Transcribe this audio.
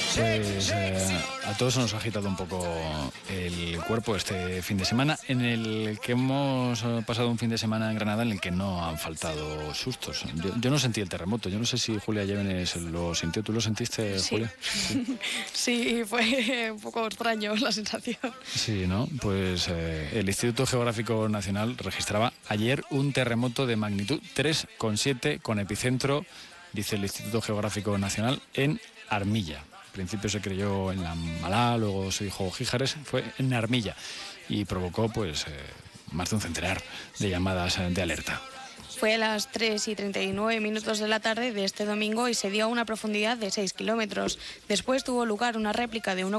Pues a todos nos ha agitado un poco el cuerpo este fin de semana, en el que hemos pasado un fin de semana en Granada en el que no han faltado sustos. Yo no sentí el terremoto, yo no sé si Julia Llévenes lo sintió. ¿Tú lo sentiste, Sí. Julia? Sí, fue un poco extraño la sensación. Sí, ¿no? Pues el Instituto Geográfico Nacional registraba ayer un terremoto de magnitud 3,7 con epicentro, dice el Instituto Geográfico Nacional, en Armilla. Al principio se creyó en La Malá, luego se dijo Gijares, fue en Armilla y provocó pues más de un centenar de llamadas de alerta. Fue a las 3:39 de la tarde de este domingo y se dio a una profundidad de 6 kilómetros. Después tuvo lugar una réplica de